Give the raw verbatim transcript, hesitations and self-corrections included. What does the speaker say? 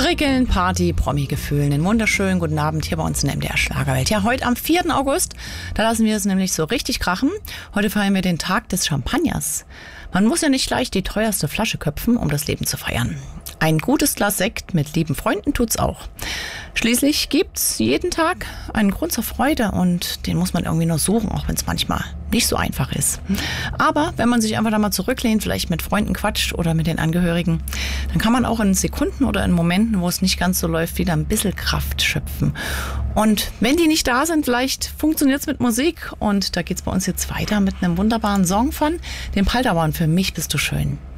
Prickeln, Party, Promi-Gefühl. Einen wunderschönen guten Abend hier bei uns in der M D R Schlagerwelt. Ja, heute am vierten August, da lassen wir es nämlich so richtig krachen. Heute feiern wir den Tag des Champagners. Man muss ja nicht gleich die teuerste Flasche köpfen, um das Leben zu feiern. Ein gutes Glas Sekt mit lieben Freunden tut's auch. Schließlich gibt's jeden Tag einen Grund zur Freude und den muss man irgendwie nur suchen, auch wenn es manchmal nicht so einfach ist. Aber wenn man sich einfach da mal zurücklehnt, vielleicht mit Freunden quatscht oder mit den Angehörigen, dann kann man auch in Sekunden oder in Momenten, wo es nicht ganz so läuft, wieder ein bisschen Kraft schöpfen. Und wenn die nicht da sind, vielleicht funktioniert's mit Musik. Und da geht's bei uns jetzt weiter mit einem wunderbaren Song von den Paldauern. Für mich bist du schön.